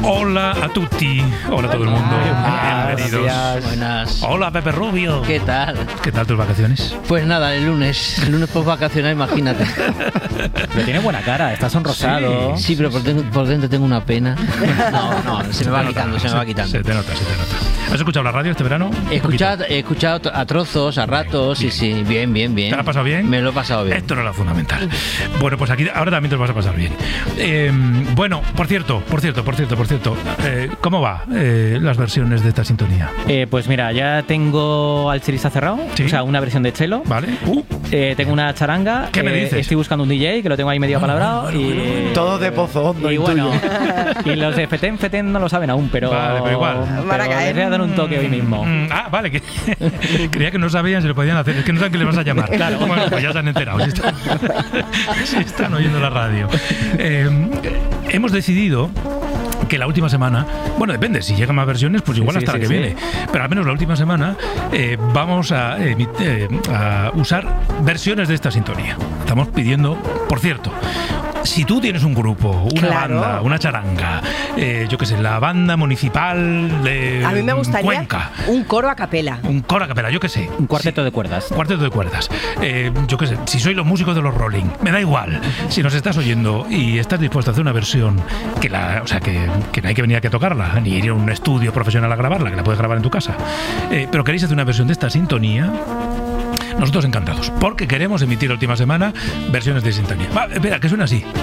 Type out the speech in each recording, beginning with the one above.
Hola a tutti, hola a todo el mundo, bienvenidos. Buenas. Hola Pepe Rubio. ¿Qué tal? ¿Qué tal tus vacaciones? Pues nada, el lunes post vacacional, imagínate. Pero tiene buena cara, está sonrosado. Sí, pero por dentro tengo una pena. No, se me va quitando. Se te nota. ¿Has escuchado la radio este verano? He escuchado a trozos, a ratos, bien. sí, bien. ¿Te lo has pasado bien? Me lo he pasado bien. Esto era lo fundamental. Bueno, pues aquí ahora también te lo vas a pasar bien. Bueno, por cierto, ¿cómo va las versiones de esta sintonía? Pues mira, ya tengo al chelista cerrado, ¿Sí? O sea, una versión de chelo. ¿Vale? Tengo una charanga. ¿Qué me dices? Estoy buscando un DJ que lo tengo ahí medio apalabrado. Y todo de pozo hondo. Y bueno, y los de Feten no lo saben aún, pero. Vale, pero igual. Les voy a dar un toque hoy mismo. Vale, que creía que no sabían si lo podían hacer. Es que no saben que les vas a llamar. Claro. Bueno, pues ya se han enterado. Si están oyendo la radio. Hemos decidido que la última semana, bueno, depende, si llegan más versiones, pues igual hasta la que viene. Pero al menos la última semana vamos a usar versiones de esta sintonía. Estamos pidiendo, por cierto, si tú tienes un grupo, una banda, una charanga, yo qué sé, la banda municipal de a mí me gustaría Cuenca. un coro a capela. Un coro a capela, yo qué sé. Un cuarteto de cuerdas. Cuarteto de cuerdas. Yo qué sé, si sois los músicos de los Rolling, me da igual. Si nos estás oyendo y estás dispuesto a hacer una versión que no hay que venir aquí a tocarla, ni ir a un estudio profesional a grabarla, que la puedes grabar en tu casa, pero queréis hacer una versión de esta sintonía, nosotros encantados, porque queremos emitir la última semana versiones de sintonía. Espera, que suena así.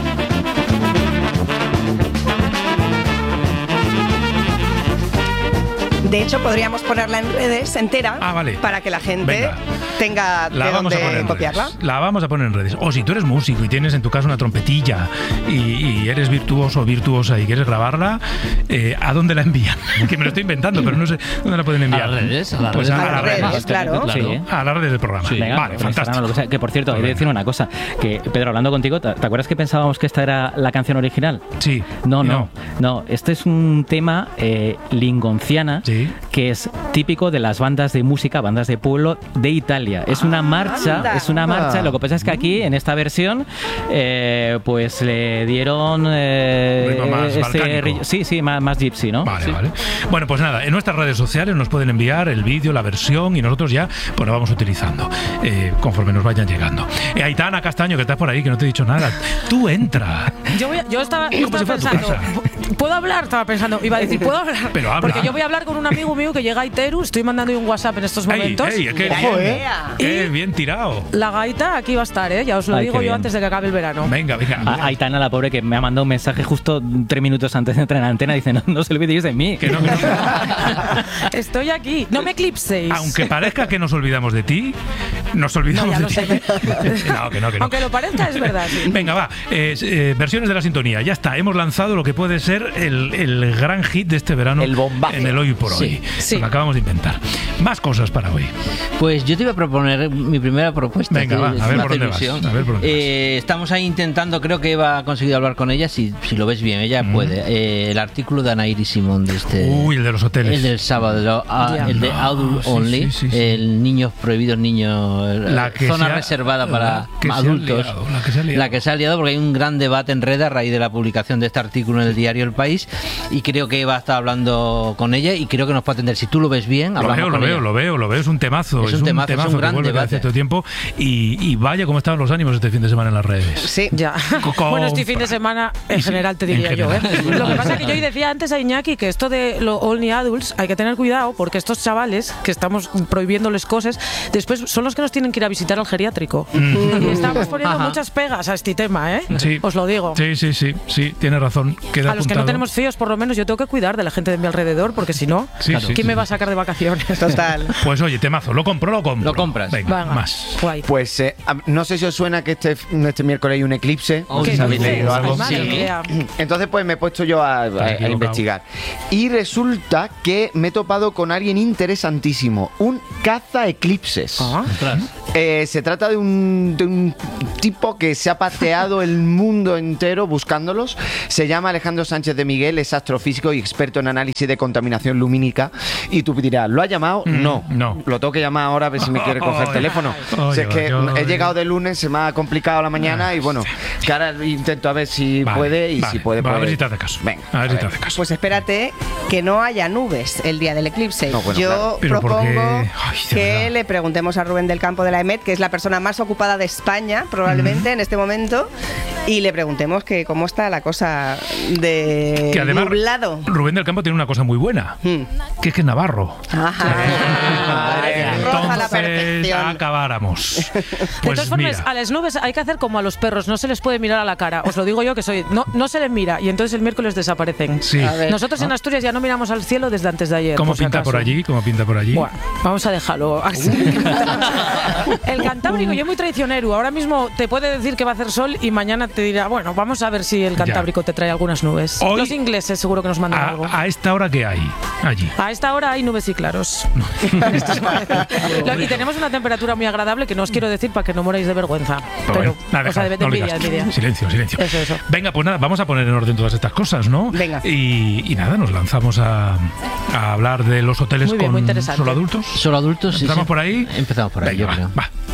De hecho, podríamos ponerla en redes entera vale. Para que la gente tenga de dónde copiarla. La vamos a poner en redes. O si tú eres músico y tienes en tu casa una trompetilla y eres virtuoso o virtuosa y quieres grabarla, ¿a dónde la envían? Que me lo estoy inventando, pero no sé dónde la pueden enviar. A las redes. A las redes, claro. Sí. A las redes del programa. Sí. Venga, Vale, fantástico. Lo que sea. Que por cierto, he de decir una cosa, que Pedro, hablando contigo, ¿te acuerdas que pensábamos que esta era la canción original? Sí. No. Este es un tema lingonciana, sí, que es típico de las bandas de música, bandas de pueblo de Italia. Es una marcha, Lo que pasa es que aquí, en esta versión, pues le dieron más gypsy, ¿no? Vale. Bueno, pues nada, en nuestras redes sociales nos pueden enviar el vídeo, la versión, y nosotros ya pues lo vamos utilizando conforme nos vayan llegando. Aitana Castaño, que estás por ahí, que no te he dicho nada. Tú entra. Yo estaba pensando, ¿puedo hablar? Estaba pensando, iba a decir, ¿puedo hablar? Pero habla. Porque yo voy a hablar con un amigo mío que llega a Iteru, estoy mandando un WhatsApp en estos momentos. Qué bien tirado. La gaita aquí va a estar, ya os lo digo yo antes de que acabe el verano. Venga. Aitana, la pobre, que me ha mandado un mensaje justo 3 minutos antes de entrar en la antena, dice, no se olvidéis de mí. Que no. Estoy aquí, no me eclipséis. Aunque parezca que nos olvidamos de ti, nos olvidamos de ti. Que no. Aunque lo parezca, es verdad, sí. Venga, va. Versiones de la sintonía. Ya está. Hemos lanzado lo que puede ser el gran hit de este verano. El bombazo. En el Hoy por Hoy. Sí. Lo acabamos de inventar. Más cosas para hoy. Pues yo te iba a proponer mi primera propuesta. Venga, va. A ver por dónde vas. Estamos ahí intentando, creo que Eva ha conseguido hablar con ella, si lo ves bien, ella puede. El artículo de Anaíri Simón de este... el de los hoteles. El del sábado, el de Adult Only, sí. el niños prohibidos, zona reservada para adultos. La que se ha liado porque hay un gran debate en red a raíz de la publicación de este artículo en el diario El País, y creo que Eva está hablando con ella y creo que nos puede atender. Si tú lo ves bien, hablamos con ella. Lo veo, es un temazo. Es un temazo es un gran que debate. hace todo tiempo, y vaya cómo estaban los ánimos este fin de semana en las redes. Sí, ya. Bueno, este fin de semana en general te diría yo. Lo que pasa es que yo decía antes a Iñaki que esto de lo Only Adults hay que tener cuidado, porque estos chavales que estamos prohibiéndoles cosas, después son los que nos tienen que ir a visitar al geriátrico. Y estamos poniendo muchas pegas a este tema, Sí. Os lo digo. Sí, tienes razón. Queda a los apuntado. que no tenemos fíos, por lo menos yo tengo que cuidar de la gente de mi alrededor, porque si no, ¿quién me va a sacar de vacaciones? Total. Pues oye, temazo, lo compro. Lo compras. Venga, más. Guay. Pues no sé si os suena que este miércoles hay un eclipse. ¿Qué ¿Habéis dices? leído algo? Madre mía. Entonces pues me he puesto yo a investigar. Y resulta que me he topado con alguien interesantísimo. Un caza eclipses. Se trata de un tipo que se ha paseado el mundo entero buscándolos. Se llama Alejandro Sánchez de Miguel, es astrofísico y experto en análisis de contaminación lumínica. Y tú dirás, ¿lo ha llamado? No. Lo tengo que llamar ahora a ver si me quiere coger teléfono. Si es que he llegado de lunes, se me ha complicado la mañana y bueno, que ahora intento a ver si puede y si puede. A ver si te hace caso. Venga, a ver si te hace caso. Pues espérate que no haya nubes el día del eclipse. No, bueno, yo propongo que le preguntemos a Rubén del Campo de la EMET, que es la persona más ocupada de España probablemente en este momento, y le preguntemos que cómo está la cosa de que además, nublado. Rubén del Campo tiene una cosa muy buena, que es que es navarro. Entonces acabáramos. Pues de todas formas, a las nubes hay que hacer como a los perros, no se les puede mirar a la cara. Os lo digo yo que soy. No se les mira y entonces el miércoles desaparecen. Sí. Nosotros en Asturias ya no miramos al cielo desde antes de ayer. ¿Cómo pinta por allí? Bueno, vamos a dejarlo así. El Cantábrico ya es muy traicionero. Ahora mismo te puede decir que va a hacer sol y mañana te dirá, bueno, vamos a ver si el Cantábrico te trae algunas nubes. Hoy, los ingleses seguro que nos mandan algo. ¿A esta hora qué hay allí? A esta hora hay nubes y claros. Y tenemos una temperatura muy agradable que no os quiero decir para que no moráis de vergüenza. Pero o sea, de envidia. Silencio. Eso. Venga, pues nada, vamos a poner en orden todas estas cosas, ¿no? Venga. Y nada, nos lanzamos a hablar de los hoteles muy bien, con muy interesante. solo adultos. Solo adultos, ¿Empezamos por ahí? Empezamos por ahí, Venga, yo creo. Va.